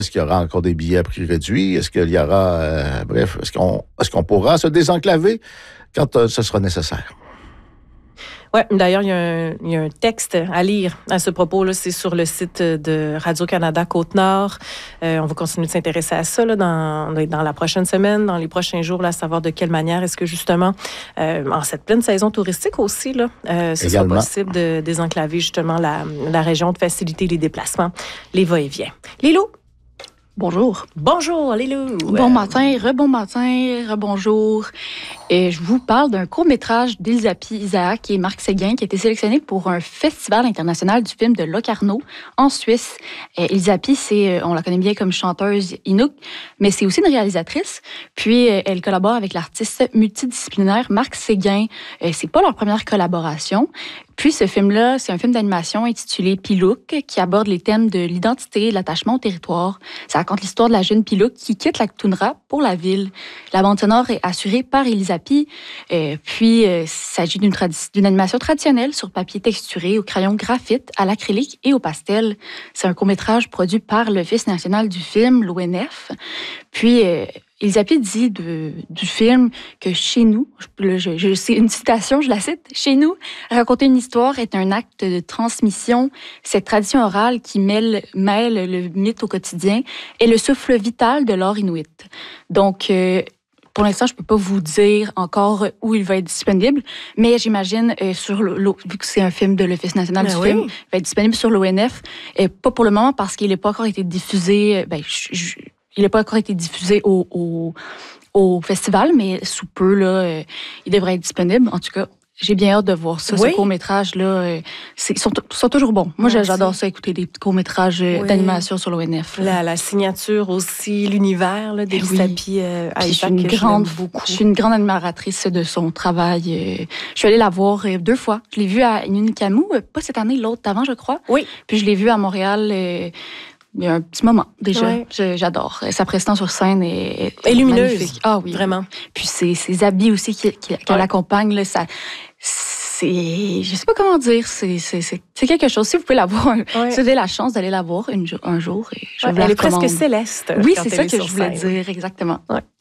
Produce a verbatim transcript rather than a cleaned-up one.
Est-ce qu'il y aura encore des billets à prix réduit? Est-ce qu'il y aura... Euh, bref, est-ce qu'on, est-ce qu'on pourra se désenclaver quand euh, ce sera nécessaire? Oui, d'ailleurs, il y, a un, il y a un texte à lire à ce propos-là. C'est sur le site de Radio-Canada Côte-Nord. Euh, on va continuer de s'intéresser à ça là, dans, dans la prochaine semaine, dans les prochains jours, là, à savoir de quelle manière est-ce que, justement, euh, en cette pleine saison touristique aussi, là, euh, ce sera possible de désenclaver, justement, la, la région, de faciliter les déplacements, les va-et-vient. Lilou? Bonjour. Bonjour, Lilou. Bon matin, rebon matin, rebonjour. Et je vous parle d'un court-métrage d'Elsa Isaac et Marc Séguin qui a été sélectionné pour un festival international du film de Locarno en Suisse. Elsa c'est, on la connaît bien comme chanteuse Inuk, mais c'est aussi une réalisatrice. Puis, elle collabore avec l'artiste multidisciplinaire Marc Séguin. C'est pas leur première collaboration. Puis, ce film-là, c'est un film d'animation intitulé Pilouk qui aborde les thèmes de l'identité et de l'attachement au territoire. Ça raconte l'histoire de la jeune Pilouk qui quitte la toundra pour la ville. La bande sonore est assurée par Elisa Pi. Euh, puis, euh, il s'agit d'une, tradi- d'une animation traditionnelle sur papier texturé, au crayon graphite, à l'acrylique et au pastel. C'est un court-métrage produit par l'Office national du film, l'O N F. Puis, euh, Elsa Pi dit de, du film que chez nous, je, je, je, c'est une citation, je la cite, « Chez nous, raconter une histoire est un acte de transmission. Cette tradition orale qui mêle, mêle le mythe au quotidien est le souffle vital de l'art inuit. » Donc, euh, pour l'instant, je ne peux pas vous dire encore où il va être disponible, mais j'imagine, euh, sur le, vu que c'est un film de l'Office national ben du oui. film, il va être disponible sur l'O N F. Et pas pour le moment parce qu'il n'a pas encore été diffusé. Ben, je, je, il n'a pas encore été diffusé au, au, au festival, mais sous peu, là, euh, il devrait être disponible. En tout cas, j'ai bien hâte de voir ça, oui. ce court-métrage-là. Euh, c'est, ils sont, sont toujours bons. Moi, Merci. j'adore ça, écouter des courts-métrages euh, oui. d'animation sur l'O N F. La, la signature aussi, l'univers là, d'Elsa Pi euh, à je suis une grande, beaucoup. Je suis une grande admiratrice de son travail. Euh, je suis allée la voir euh, deux fois. Je l'ai vue à Nunikamu, euh, pas cette année, l'autre avant, je crois. Oui. Puis je l'ai vue à Montréal... Euh, il y a un petit moment, déjà. Ouais. Je, j'adore. Sa prestance sur scène est, est lumineuse. Magnifique. Ah oui. Vraiment. Puis ses, ses habits aussi qui, qui, qui ouais. l'accompagnent, là, ça, c'est... Je sais pas comment dire. C'est, c'est, c'est, c'est quelque chose. Si vous pouvez la voir, ouais. si vous avez la chance d'aller la voir une, un jour, et je ouais, vous la Elle recommande. est presque céleste. Oui, c'est ça que je voulais scène. dire, exactement. Ouais.